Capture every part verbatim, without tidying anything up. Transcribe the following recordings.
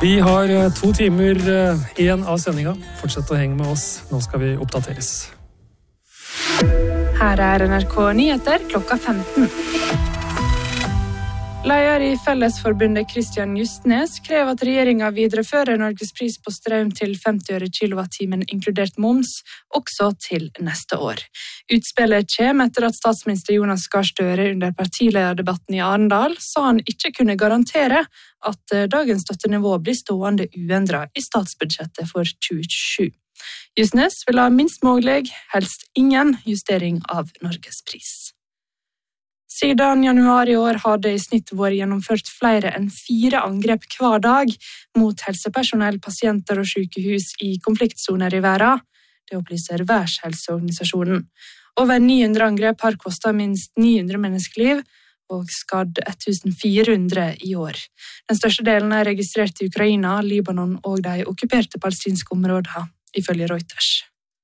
Vi har to timer igjen av sendinga. Fortsett å henge med oss. Nå skal vi oppdateres. Her er N R K Nyheter klokka femten. Leder i Fellesforbundet Christian Justnes krever at regjeringen viderefører Norges pris på strøm til femti øre kilowattimen inkludert moms, også til neste år. Utspillet kommer etter at statsminister Jonas Gahr Støre under partilederdebatten i Arendal sa han ikke kunne garantere at dagens støttenivå blir stående uendret i statsbudsjettet for tjue tjuesju. Justnes vil ha minst mulig, helst ingen justering av Norges pris. Siden januar i år har det i snitt vært gjennomført flere enn fire angrep hver dag mot helsepersonell, pasienter og sykehus i konfliktsoner i verden. Det opplyser Verdenshelseorganisasjonen. Over ni hundre angrep har kostet minst ni hundre menneskeliv og skadd tusen fire hundre i år. Den største delen er registrert i Ukraina, Libanon og de okkuperte palestinske områdene, ifølge Reuters.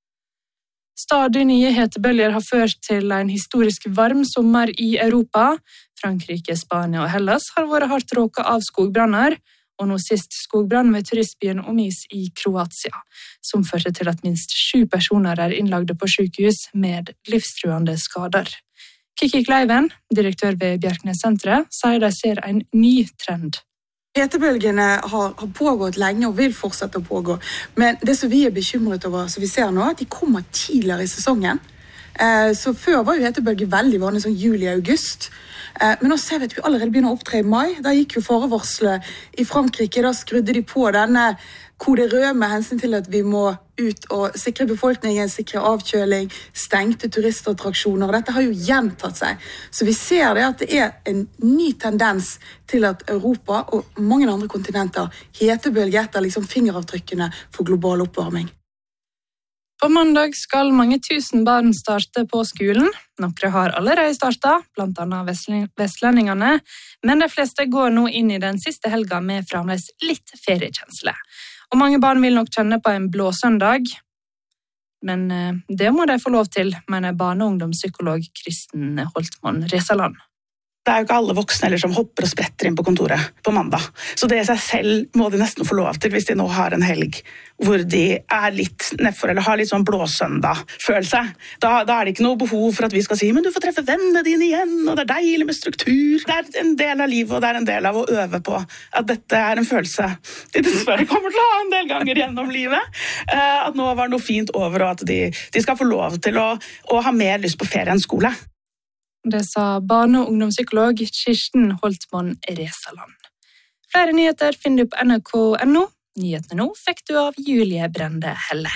Stadig nye hetebølger har ført til en historisk varm sommer i Europa. Frankrike, Spania og Hellas har vært hardt råket av skogbranner, og nå sist skogbrann ved turistbyen Omis i Kroatia, som førte til at minst sju personer er innlagde på sykehus med livstruende skader. Kiki Kleiven, direktør ved Bjerknessenteret, sier de ser en ny trend. Hetebølgene har, har pågått lenge og vil fortsette å pågå, men det som vi er bekymret over, som vi ser nå, at de kommer tidligere i sesongen. Eh, så før var jo hetebølge veldig vanlig, sånn juli-august, eh, men nå ser vi at vi allerede begynner å opptre i mai. Da gikk jo farevarslet i Frankrike, da skrudde de på denne kode rød med hensyn til at vi må ut og sikre befolkningen, sikre avkjøling, stengte turistattraksjoner, og dette har jo gjentatt seg. Så vi ser det at det er en ny tendens til at Europa og mange andre kontinenter hetebølger etter liksom fingeravtrykkene for global oppvarming. På mandag skal mange tusen barn starte på skolen. Noen har allerede startet, blant annet vestlendingene, men de fleste går nå inn i den siste helga med fremdeles litt feriekjensle. Og mange barn vil nok kjenne på en blå søndag, men det må de få lov til, mener barne- og ungdomspsykolog Kristen Holtmann Resaland. Det er jo ikke alle voksne eller som hopper og spretter inn på kontoret på mandag. Så det i seg selv må de nesten få lov til hvis de nå har en helg hvor de er litt nedfor eller har litt sånn blåsøndag-følelse. Da, da er det ikke noe behov for at vi skal si men du får treffe vennene dine igjen, og det er deilig med struktur. Det er en del av livet, og det er en del av å øve på at dette er en følelse de dessverre kommer til å ha en del ganger gjennom livet. At nå var noe fint over, og at de, de skal få lov til å, å ha mer lyst på ferie enn skole. Det sa barne- og ungdomspsykolog Kirsten Holtmann Resaland. Flere nyheter finner du på N R K punktum N O. Nyhetene nå fikk du av Julie Brende Helle.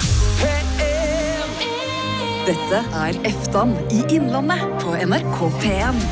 Dette er Eftan i Innlandet på N R K P en.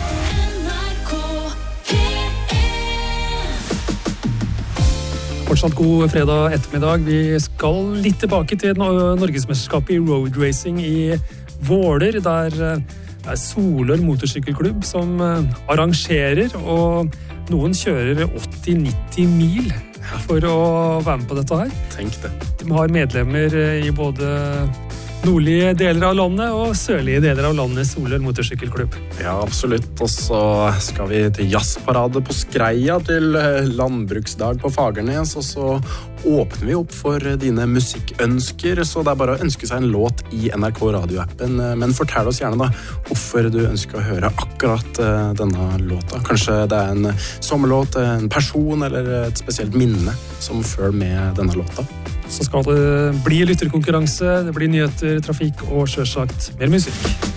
Fortsatt god fredag ettermiddag. Vi skal litt tilbake til Norgesmesterskapet i road racing i Våler, der det er Solør motorsykkelklubb som arrangerer, og noen kjører åtti til nitti mil for å være med på dette her. Tenk det. De har medlemmer i både nordlige deler av landet og sørlige deler av landet Solør motorsykkelklubb. Ja, absolutt. Og så skal vi til jazzparade på Skreia, til landbruksdag på Fagernes, og så åpner vi opp for dine musikkønsker, så det er bare å ønske seg en låt i N R K radioappen. Men fortell oss gjerne da hvorfor du ønsker å høre akkurat denne låta. Kanskje det er en sommerlåt, en person eller et spesielt minne som følger med denne låta. Så skal det bli lytterkonkurranse, det blir nyheter, trafikk og selvsagt mer musikk.